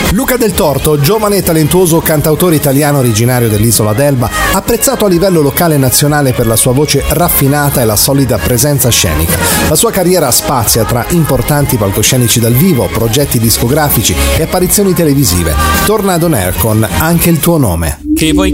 Luca Del Torto, giovane e talentuoso cantautore italiano originario dell'isola d'Elba, apprezzato a livello locale e nazionale per la sua voce raffinata e la solida presenza scenica. La sua carriera spazia tra importanti palcoscenici dal vivo, progetti discografici e apparizioni televisive. Torna ad On Air con Anche il tuo nome. Che vuoi